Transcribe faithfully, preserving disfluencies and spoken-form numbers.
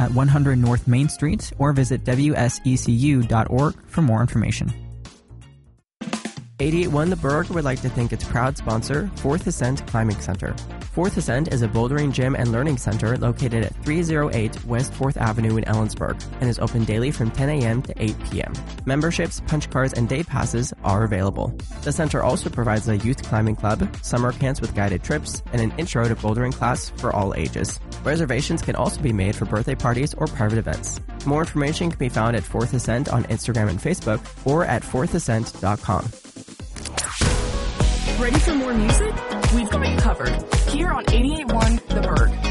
at one hundred North Main Street or visit W S E C U dot org for more information. eighty-eight point one The Berg would like to thank its proud sponsor, Fourth Ascent Climbing Center. Fourth Ascent is a bouldering gym and learning center located at three oh eight West fourth Avenue in Ellensburg and is open daily from ten a.m. to eight p.m. Memberships, punch cards, and day passes are available. The center also provides a youth climbing club, summer camps with guided trips, and an intro to bouldering class for all ages. Reservations can also be made for birthday parties or private events. More information can be found at Fourth Ascent on Instagram and Facebook or at fourth ascent dot com. Ready for more music? We've got you covered. Here on eighty-eight point one The Berg.